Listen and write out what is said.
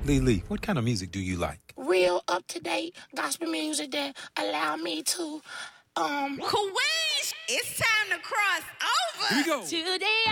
Lee, what kind of music do you like? Real up-to-date gospel music that allow me to Kawish! It's time to cross over. Here we go. Today